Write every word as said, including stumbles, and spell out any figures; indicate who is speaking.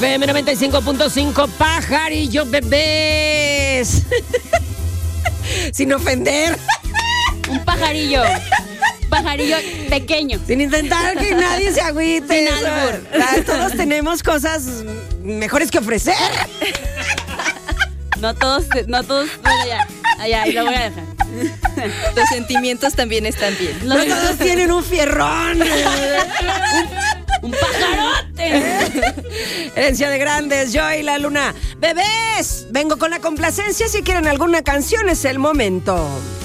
Speaker 1: F M noventa y cinco punto cinco, pajarillo bebés. Sin ofender.
Speaker 2: Un pajarillo. Pajarillo pequeño.
Speaker 1: Sin intentar que nadie se agüite.
Speaker 2: Sin albur.
Speaker 1: Ah, Todos tenemos cosas mejores que ofrecer.
Speaker 2: No todos, no todos. Bueno, ya. Allá, y lo voy a dejar.
Speaker 3: Los sentimientos también están bien.
Speaker 1: No todos tienen un fierrón.
Speaker 2: ¡Un pajarote!
Speaker 1: Herencia de grandes, yo y la luna. Bebés, vengo con la complacencia. Si quieren alguna canción, es el momento.